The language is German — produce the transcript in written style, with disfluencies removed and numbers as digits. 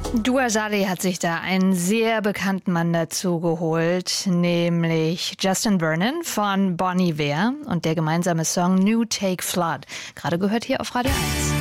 Dua Sadi hat sich da einen sehr bekannten Mann dazu geholt, nämlich Justin Vernon von Bon Iver und der gemeinsame Song New Take Flood. Gerade gehört hier auf Radio 1.